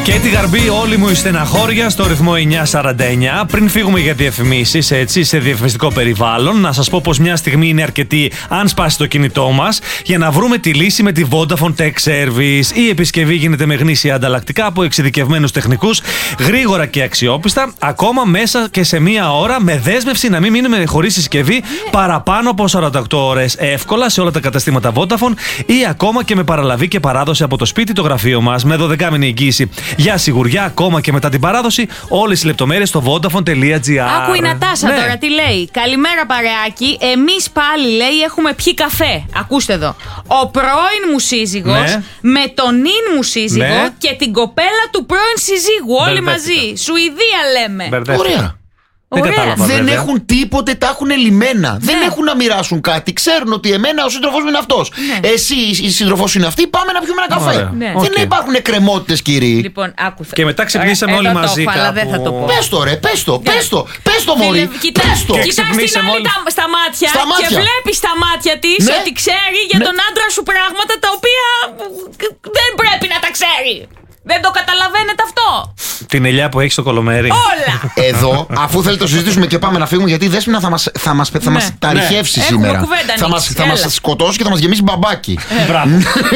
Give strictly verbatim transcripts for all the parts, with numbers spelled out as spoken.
Και τη γαρμπή όλη μου η στεναχώρια στο ρυθμό εννιά σαράντα εννιά. Πριν φύγουμε για διαφημίσεις, έτσι, σε διαφημιστικό περιβάλλον, να σας πω πως μια στιγμή είναι αρκετή αν σπάσει το κινητό μας για να βρούμε τη λύση με τη Vodafone Tech Service. Η επισκευή γίνεται με γνήσια ανταλλακτικά από εξειδικευμένους τεχνικούς, γρήγορα και αξιόπιστα, ακόμα μέσα και σε μία ώρα, με δέσμευση να μην μείνουμε χωρίς συσκευή παραπάνω από σαράντα οκτώ ώρες, εύκολα σε όλα τα καταστήματα Vodafone ή ακόμα και με παραλαβή και παράδοση από το σπίτι, το γραφείο μας, με δωδεκάμηνη εγγύηση για σιγουριά, ακόμα και μετά την παράδοση. Όλες οι λεπτομέρειες στο vodafone.gr. Άκου η Νατάσα, ναι, τώρα τι λέει. Καλημέρα παρεάκι. Εμείς πάλι, λέει, έχουμε πιει καφέ. Ακούστε εδώ. Ο πρώην μου σύζυγος, ναι, με τον νυν μου σύζυγο, ναι, και την κοπέλα του πρώην συζύγου. Όλοι μαζί. Σουηδία λέμε. Ωραία. Δεν, κατάλαβα, δεν έχουν τίποτε, τα έχουν λιμένα. Ναι. Δεν έχουν να μοιράσουν κάτι. Ξέρουν ότι εμένα ο σύντροφός μου είναι αυτός. Ναι. Εσύ, η σύντροφός είναι αυτή. Πάμε να πιούμε ένα καφέ. Ναι. Δεν okay. υπάρχουν εκκρεμότητες, κύριοι. Λοιπόν, άκουσα. Και μετά ξυπνήσαμε όλοι μαζί. Το, αλλά δεν θα το πω. Πες το, ρε, πες το, πες το, πες το, μωρή. Κοιτάς την άλλη στα μάτια και βλέπεις στα μάτια της, ναι, ότι ξέρει για, ναι, τον άντρα σου πράγματα τα οποία δεν πρέπει να τα ξέρει. Δεν το καταλαβαίνετε αυτό. Την ελιά που έχει στο κολομέρι. Όλα. Εδώ, αφού θέλετε το συζητήσουμε και πάμε να φύγουμε, γιατί η Δέσποινα θα μας, θα μας, θα ναι, μας τα ρηχεύσει, ναι, σήμερα. Θα μας, θα μας σκοτώσει και θα μας γεμίσει μπαμπάκι. Μπράβο.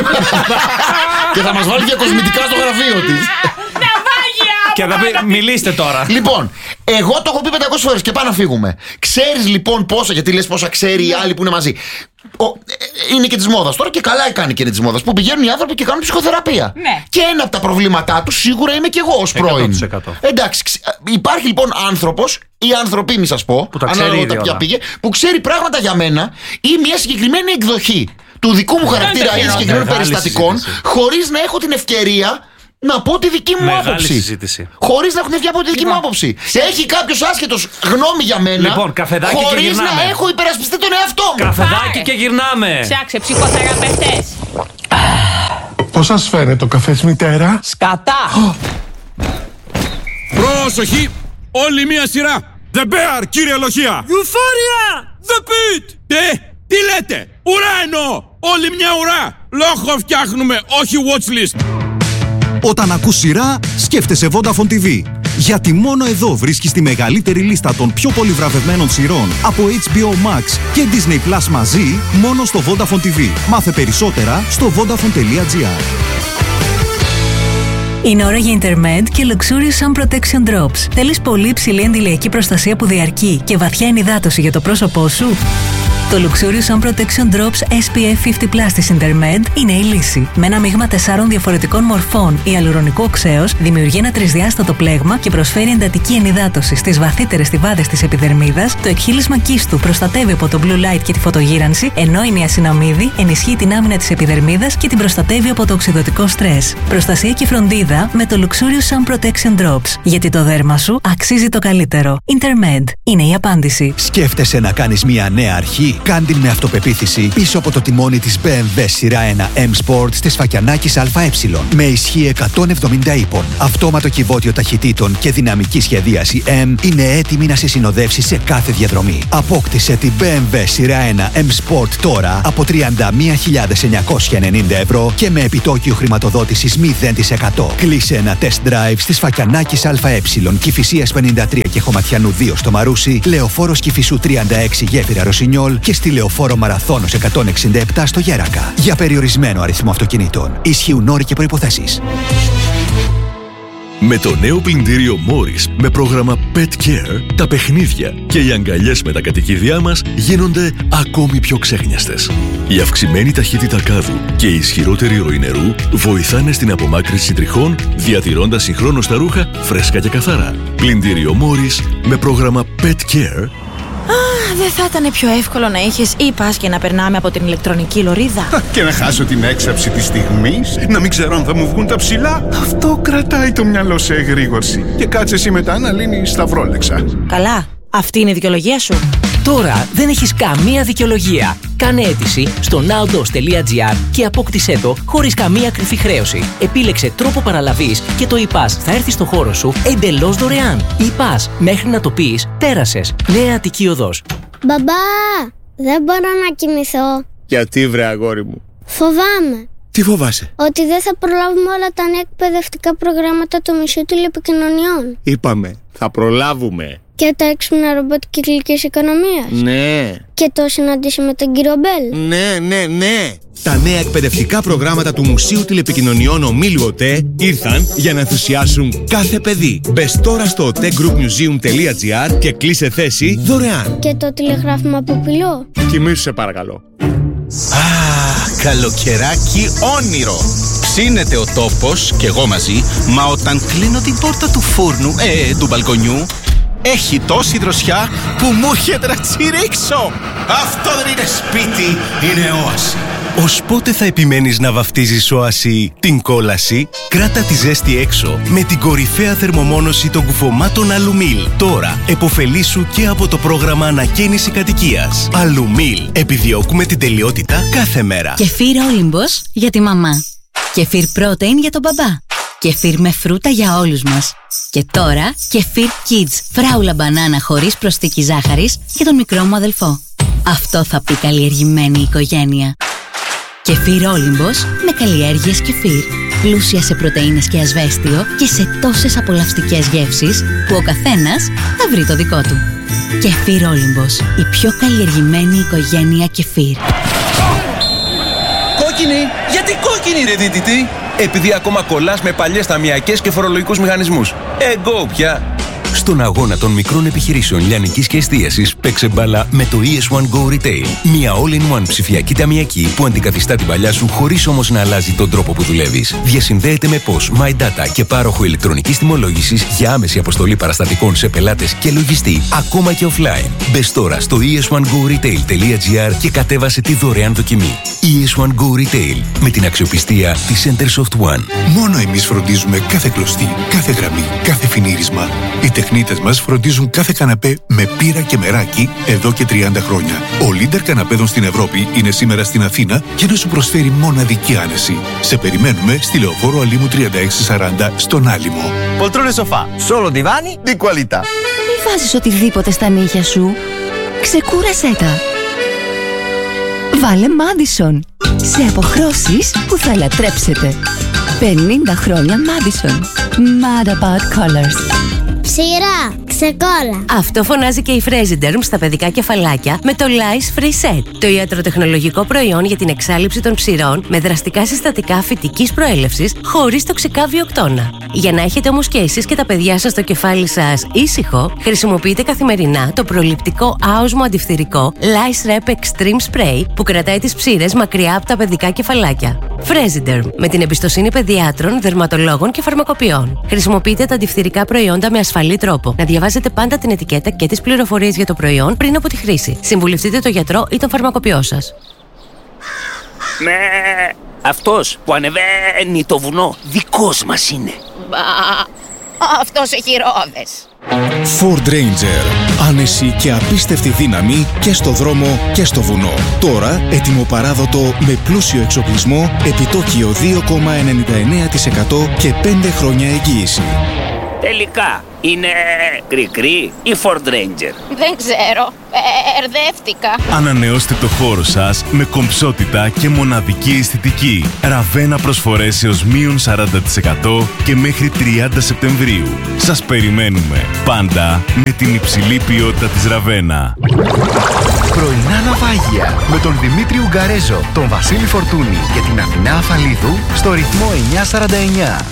Και θα μας βάλει και κοσμητικά στο γραφείο της. Και θα πει, μιλήστε τώρα. Λοιπόν, εγώ το έχω πει πεντακόσιες φορές και πάμε να φύγουμε. Ξέρεις λοιπόν πόσα, γιατί λες πόσα ξέρει οι άλλοι που είναι μαζί. Ο, ε, είναι και της μόδας τώρα, και καλά κάνει και είναι της μόδας, που πηγαίνουν οι άνθρωποι και κάνουν ψυχοθεραπεία. Ναι. Και ένα από τα προβλήματά τους σίγουρα είμαι και εγώ ως πρώην. εκατό τοις εκατό. Εντάξει, υπάρχει λοιπόν άνθρωπος ή άνθρωποι, μη σας πω, ανάλογα τα ποια πήγε, που ξέρει πράγματα για μένα ή μια συγκεκριμένη εκδοχή του δικού μου χαρακτήρα ή συγκεκριμένων περιστατικών, χωρίς να έχω την ευκαιρία να πω τη δική μου Μεγάλη άποψη. Συζήτηση. Χωρίς να έχουν βγει από τη δική μου άποψη. Έχει κάποιος άσχετος γνώμη για μένα. Λοιπόν, καφεδάκι και χωρίς γυρνάμε. να έχω υπερασπιστεί τον εαυτό μου. Καφεδάκι και γυρνάμε. Ψάξε ψυχοθεραπευτές. Πώς σας φαίνεται το καφέ, μητέρα? Σκατά. Πρόσοχη, όλη μία σειρά. The Bear, κύριε Λοχεία. Euphoria. The Pit. Τι, τι λέτε? Ουρά εννοώ. Όλη μια ουρά. Λόγο φτιάχνουμε, όχι watchlist. Όταν ακούς σειρά, σκέφτεσαι Vodafone τι βι. Γιατί μόνο εδώ βρίσκεις τη μεγαλύτερη λίστα των πιο πολύ βραβευμένων σειρών από έιτς μπι ο Max και Disney Plus μαζί, μόνο στο Vodafone τι βι. Μάθε περισσότερα στο vodafone.gr. Είναι ώρα για Intermed και Luxurious Sun Protection Drops. Θέλεις πολύ υψηλή αντιλιακή προστασία που διαρκεί και βαθιά ενυδάτωση για το πρόσωπό σου? Το Luxurious Sun Protection Drops ες πι εφ πενήντα πλας της Intermed είναι η λύση. Με ένα μείγμα τεσσάρων διαφορετικών μορφών ιαλουρονικού οξέως δημιουργεί ένα τρισδιάστατο πλέγμα και προσφέρει εντατική ενυδάτωση στις βαθύτερες στιβάδες της επιδερμίδας. Το εκχύλισμα κύστου προστατεύει από το blue light και τη φωτογύρανση, ενώ η νιασιναμίδη ενισχύει την άμυνα της επιδερμίδας και την προστατεύει από το οξυδωτικό στρες. Προστασία και φροντίδα με το Luxurious Sun Protection Drops. Γιατί το δέρμα σου αξίζει το καλύτερο. Intermed είναι η απάντηση. Σκέφτεσαι να κάνεις μια νέα αρχή? Κάντιν με αυτοπεποίθηση πίσω από το τιμόνι της μπι εμ ντάμπλιου σειρά ένα M Sport στη Σφακιανάκης ΑΕ. Με ισχύ εκατόν εβδομήντα ύπων, αυτόματο κυβότιο ταχυτήτων και δυναμική σχεδίαση M είναι έτοιμη να σε συνοδεύσει σε κάθε διαδρομή. Απόκτησε την μπι εμ ντάμπλιου σειρά ένα M Sport τώρα από τριάντα μία χιλιάδες εννιακόσια ενενήντα ευρώ και με επιτόκιο χρηματοδότησης μηδέν τοις εκατό. Κλείσε ένα test drive στη Σφακιανάκης ΑΕ, Κηφισίας πενήντα τρία και Χωματιανού δύο στο Μαρούσι, Λεωφόρος Κηφισού τριάντα έξι Γέφυρα Ρωσινιόλ και στη Λεωφόρο Μαραθώνος εκατόν εξήντα επτά στο Γέρακα. Για περιορισμένο αριθμό αυτοκινήτων. Ισχύουν όροι και προϋποθέσεις. Με το νέο πλυντήριο Morris με πρόγραμμα Pet Care, τα παιχνίδια και οι αγκαλιές με τα κατοικίδια μας γίνονται ακόμη πιο ξέχνιαστες. Η αυξημένη ταχύτητα κάδου και η ισχυρότερη ροή νερού βοηθάνε στην απομάκρυνση τριχών, διατηρώντας συγχρόνως τα ρούχα φρέσκα και καθαρά. Πλυντήριο Morris με πρόγραμμα Pet Care. Δεν θα ήταν πιο εύκολο να είχες ή πας και να περνάμε από την ηλεκτρονική λωρίδα? Και να χάσω την έξαψη της στιγμής, να μην ξέρω αν θα μου βγουν τα ψηλά. Αυτό κρατάει το μυαλό σε εγρήγορση. Και κάτσε εσύ μετά να λύνεις τα βρόλεξα. Καλά, αυτή είναι η δικαιολογία σου. Τώρα δεν έχεις καμία δικαιολογία. Κάνε αίτηση στο nowdos.gr και απόκτησέ το χωρίς καμία κρυφή χρέωση. Επίλεξε τρόπο παραλαβής και το e-pass θα έρθει στο χώρο σου εντελώς δωρεάν. e-pass, μέχρι να το πεις, πέρασες. Νέα Αττική Οδός. Μπαμπά, δεν μπορώ να κοιμηθώ. Γιατί βρε αγόρι μου? Φοβάμαι. Τι φοβάσαι? Ότι δεν θα προλάβουμε όλα τα νέα εκπαιδευτικά προγράμματα του Μουσείου Τηλεπικοινωνιών. Είπαμε, θα προλάβουμε. Και τα έξυπνα ρομπότ κυκλικής οικονομίας. Ναι. Και το συναντήσει με τον κύριο Μπέλ. Ναι, ναι, ναι. Τα νέα εκπαιδευτικά προγράμματα του Μουσείου Τηλεπικοινωνιών Ομίλου ΟΤΕ ήρθαν για να ενθουσιάσουν κάθε παιδί. Μπες τώρα στο otegroupmuseum.gr και κλείσε θέση δωρεάν. Και το τηλεγράφημα Ποπιλό. Κοιμήσου σε παρακαλώ. Α, καλοκαιράκι όνειρο. Ψήνεται ο τόπος και εγώ μαζί, μα όταν κλείνω την πόρτα του φούρνου, ε, του μπαλκονιού, έχει τόση δροσιά που μου έρχεται να τσιρίξω. Αυτό δεν είναι σπίτι, είναι όαση. Ως πότε θα επιμένεις να βαφτίζεις όαση την κόλαση? Κράτα τη ζέστη έξω με την κορυφαία θερμομόνωση των κουφωμάτων Αλουμίλ. Τώρα εποφελήσου και από το πρόγραμμα ανακαίνιση κατοικίας. Αλουμίλ. Επιδιώκουμε την τελειότητα κάθε μέρα. Κεφίρ Όλυμπος για τη μαμά. Κεφίρ Protein για τον μπαμπά. Κεφίρ με φρούτα για όλους μας. Και τώρα κεφίρ Kids φράουλα μπανάνα χωρίς προσθήκη ζάχαρης για τον μικρό μου αδελφό. Αυτό θα πει καλλιεργημένη οικογένεια. Κεφίρ Όλυμπος με καλλιέργειες κεφίρ. Πλούσια σε πρωτεΐνες και ασβέστιο και σε τόσες απολαυστικές γεύσεις που ο καθένας θα βρει το δικό του. Κεφίρ Όλυμπος, η πιο καλλιεργημένη οικογένεια κεφίρ. Κόκκινη! Γιατί κόκκινη ρε δίτητη? Επειδή ακόμα κολλάς με παλιές ταμιακές και φορολογικούς μηχανισμούς. Εγώ πια! Στον αγώνα των μικρών επιχειρήσεων λιανικής και εστίασης παίξε μπάλα με το ι ες One Go Retail. Μια all-in-one ψηφιακή ταμιακή που αντικαθιστά την παλιά σου χωρίς όμως να αλλάζει τον τρόπο που δουλεύεις. Διασυνδέεται με P O S, MyData και πάροχο ηλεκτρονικής τιμολόγησης για άμεση αποστολή παραστατικών σε πελάτες και λογιστή, ακόμα και offline. Μπες τώρα στο ι ες one go retail τελεία gr και κατέβασε τη δωρεάν δοκιμή. ι ες One Go Retail με την αξιοπιστία της Centersoft One. Μόνο εμείς φροντίζουμε κάθε κλωστή, κάθε γραμμή, κάθε φινίρισμα. Οι τεχνίτες μας φροντίζουν κάθε καναπέ με πύρα και μεράκι εδώ και τριάντα χρόνια. Ο Leader καναπέδων στην Ευρώπη είναι σήμερα στην Αθήνα για να σου προσφέρει μοναδική άνεση. Σε περιμένουμε στη Λεωφόρο Αλήμου τριάντα έξι σαράντα στον Άλυμο. Poltrone sofà, solo divani di qualità. Μη βάζεις οτιδήποτε στα νύχια σου. Ξεκούρασέ τα. Βάλε Madison. Σε αποχρώσεις που θα λατρέψετε. πενήντα χρόνια Madison. Mad about colors. Ψηρά, ξεκόλα. Αυτό φωνάζει και η Fresiderm στα παιδικά κεφαλάκια με το Lice Free Set, το ιατροτεχνολογικό προϊόν για την εξάλειψη των ψηρών με δραστικά συστατικά φυτικής προέλευσης χωρίς τοξικά βιοκτώνα. Για να έχετε όμως και εσείς και τα παιδιά σας το κεφάλι σας ήσυχο, χρησιμοποιείτε καθημερινά το προληπτικό άοσμο αντιφθυρικό Lice Rep Extreme Spray που κρατάει τις ψήρες μακριά από τα παιδικά κεφαλάκια. Fresiderm, με την εμπιστοσύνη παιδιάτρων, δερματολόγων και φαρμακοποιών. Χρησιμοποιείτε τα αντιφθυρικά προϊόντα με ασφαλή τρόπο. Να διαβάζετε πάντα την ετικέτα και τις πληροφορίες για το προϊόν πριν από τη χρήση. Συμβουλευτείτε τον γιατρό ή τον φαρμακοποιό σας. Ναι, αυτός που ανεβαίνει το βουνό δικός μας είναι. Μπα, αυτός έχει ρόδες. Ford Ranger. Άνεση και απίστευτη δύναμη και στο δρόμο και στο βουνό. Τώρα έτοιμο παράδοτο με πλούσιο εξοπλισμό, επιτόκιο δύο κόμμα ενενήντα εννέα τοις εκατό και πέντε χρόνια εγγύηση. Τελικά, είναι κρικρί ή Ford Ranger? Δεν ξέρω, ερδεύτηκα. Ανανεώστε το χώρο σας με κομψότητα και μοναδική αισθητική. Ραβένα προσφορές έως μείον σαράντα τοις εκατό και μέχρι τριάντα Σεπτεμβρίου. Σας περιμένουμε πάντα με την υψηλή ποιότητα της Ραβένα. Πρωινά ναυάγια με τον Δημήτρη Ουγγαρέζο, τον Βασίλη Φορτούνη και την Αθηνά Αφαλίδου στο ρυθμό εννιά σαράντα εννιά.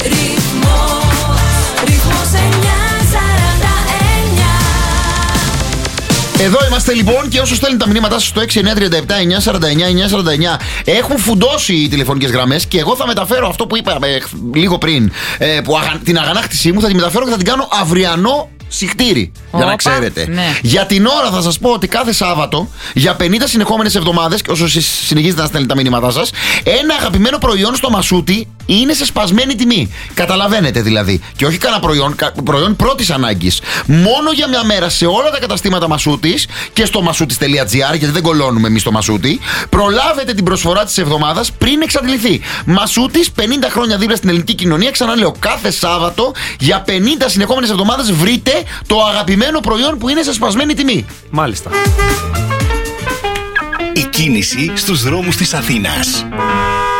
Εδώ είμαστε λοιπόν και όσο στέλνουν τα μηνύματά σας στο έξι εννιά τρία επτά εννιά σαράντα εννιά εννιά σαράντα εννιά έχουν φουντώσει οι τηλεφωνικές γραμμές και εγώ θα μεταφέρω αυτό που είπα ε, λίγο πριν, ε, που αγα... την αγανάκτησή μου θα τη μεταφέρω και θα την κάνω αυριανό συχτήρι. Για να ξέρετε. Ναι. Για την ώρα θα σας πω ότι κάθε Σάββατο για πενήντα συνεχόμενες εβδομάδες, όσο εσείς συνεχίζετε να στέλνετε τα μηνύματά σας, ένα αγαπημένο προϊόν στο Μασούτι είναι σε σπασμένη τιμή. Καταλαβαίνετε δηλαδή. Και όχι κανένα προϊόν, προϊόν πρώτης ανάγκης. Μόνο για μια μέρα σε όλα τα καταστήματα Μασούτης και στο μασούτης τελεία τζι άρ, γιατί δεν κολώνουμε εμείς στο Μασούτι. Προλάβετε την προσφορά της εβδομάδας πριν εξαντληθεί. Μασούτης, πενήντα χρόνια δίπλα στην ελληνική κοινωνία. Ξαναλέω, κάθε Σάββατο για πενήντα συνεχόμενες εβδομάδες βρείτε το αγαπημένο προϊόν που είναι σε σπασμένη τιμή. Μάλιστα. Η κίνηση στους δρόμους της Αθήνας.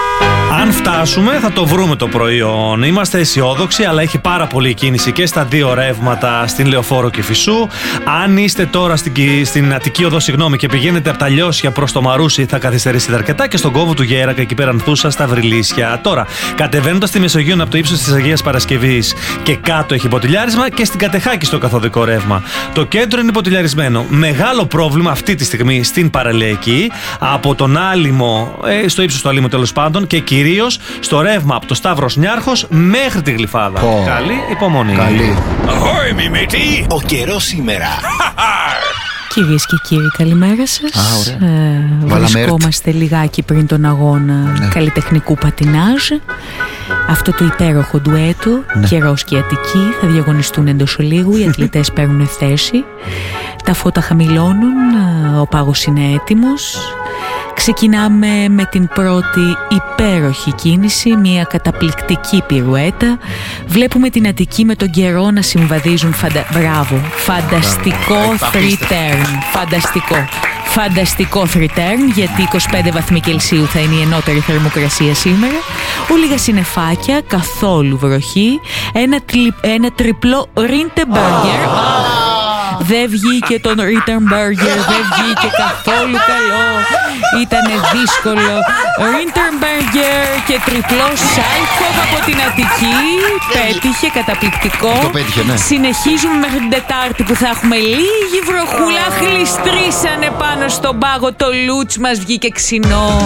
Αν φτάσουμε θα το βρούμε το προϊόν. Είμαστε αισιόδοξοι, αλλά έχει πάρα πολύ κίνηση και στα δύο ρεύματα στην Λεωφόρο Κηφισού. Αν είστε τώρα στην, στην Αττική Οδό, συγγνώμη, και πηγαίνετε από τα Λιώσια προς το Μαρούσι, θα καθυστερήσετε αρκετά, και στον κόβο του Γέρακα εκεί πέρα Ανθούσα στα Βρυλίσια. Τώρα, κατεβαίνοντας τη Μεσογείο από το ύψος της Αγίας Παρασκευής και κάτω έχει ποτηλιάρισμα, και στην Κατεχάκη στο καθοδικό ρεύμα. Το κέντρο είναι ποτηλιαρισμένο. Μεγάλο πρόβλημα αυτή τη στιγμή στην παραλιακή, από τον Άλυμο, ε, στο ύψος του Άλυμου τέλος πάντων, και κυρίως στο ρεύμα από το Σταύρος Νιάρχος μέχρι τη Γλυφάδα. Oh. Καλή υπομονή. Καλή. Ahoy, μη μύτη! Ο καιρός σήμερα. Κυρίες και κύριοι, καλημέρα σας. Ah, ε, βρισκόμαστε λιγάκι πριν τον αγώνα ναι. καλλιτεχνικού πατινάζ. Αυτό το υπέροχο ντουέτο, ναι. Καιρός και Αττική, θα διαγωνιστούν εντός ολίγου. Οι αθλητές παίρνουν θέση. Τα φώτα χαμηλώνουν, ο πάγος είναι έτοιμος. Ξεκινάμε με την πρώτη υπέροχη κίνηση, μια καταπληκτική πυρουέτα. Βλέπουμε την Αττική με τον καιρό να συμβαδίζουν. Φαντα... Μπράβο, φανταστικό three turn. Φανταστικό. Φανταστικό three turn, γιατί είκοσι πέντε βαθμοί Κελσίου θα είναι η ενώτερη θερμοκρασία σήμερα. Ολίγα συννεφάκια, καθόλου βροχή. Ένα, τλι... ένα τριπλό Rindenberger. Δεν βγήκε τον Rindenberger, δεν βγήκε καθόλου καλό. Ήτανε δύσκολο. Rindenberger και τριπλό Σάιχοβ από την Αττική. Πέτυχε, καταπληκτικό. Το πέτυχε, ναι. Συνεχίζουμε μέχρι την Τετάρτη που θα έχουμε λίγη βροχούλα. Χλιστρήσανε πάνω στον πάγο. Το λούτς μας βγήκε ξινό.